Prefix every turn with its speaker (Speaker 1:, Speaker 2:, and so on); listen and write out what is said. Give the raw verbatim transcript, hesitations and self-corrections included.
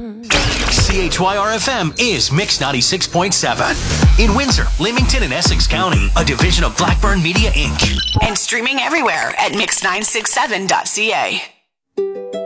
Speaker 1: C H Y R F M is Mix ninety-six point seven. In Windsor, Leamington, and Essex County, a division of Blackburn Media, Incorporated.
Speaker 2: And streaming everywhere at mix nine six seven dot c a.